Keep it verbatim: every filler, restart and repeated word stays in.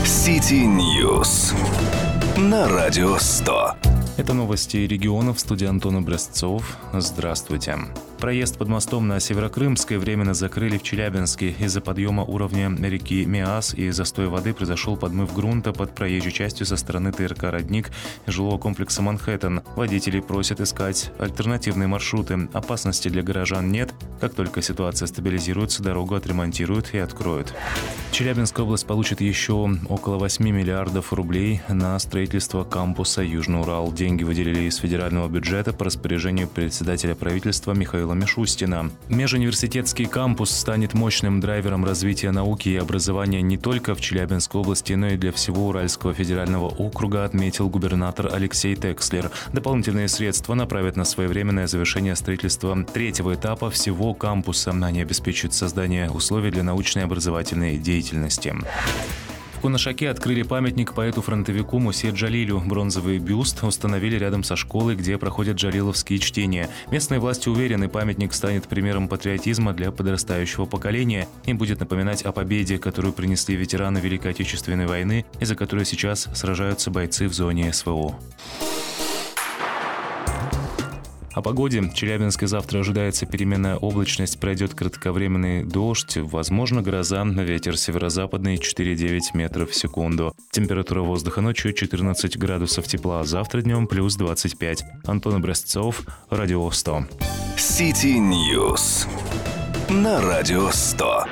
City News на Радио сто. Это новости регионов. В студии Антон Образцов. Здравствуйте. Проезд под мостом на Северокрымской временно закрыли в Челябинске. Из-за подъема уровня реки Миас и застоя воды произошел подмыв грунта под проезжей частью со стороны ТРК «Родник» жилого комплекса «Манхэттен». Водители просят искать альтернативные маршруты. Опасности для горожан нет. Как только ситуация стабилизируется, дорогу отремонтируют и откроют. Челябинская область получит еще около восьми миллиардов рублей на строительство кампуса «Южный Урал». Деньги выделили из федерального бюджета по распоряжению председателя правительства Михаила Мишустина. Межуниверситетский кампус станет мощным драйвером развития науки и образования не только в Челябинской области, но и для всего Уральского федерального округа, отметил губернатор Алексей Текслер. Дополнительные средства направят на своевременное завершение строительства третьего этапа всего кампуса. Они обеспечат создание условий для научной и образовательной деятельности. В Кунашаке открыли памятник поэту-фронтовику Мусе Джалилю. Бронзовый бюст установили рядом со школой, где проходят джалиловские чтения. Местные власти уверены, памятник станет примером патриотизма для подрастающего поколения и будет напоминать о победе, которую принесли ветераны Великой Отечественной войны и за которую сейчас сражаются бойцы в зоне СВО. О погоде. В Челябинске завтра ожидается переменная облачность, пройдет кратковременный дождь, возможно гроза, ветер северо-западный четыре-девять метров в секунду. Температура воздуха ночью четырнадцать градусов тепла, завтра днем плюс двадцать пять. Антон Образцов, Радио сто. City News на Радио сто.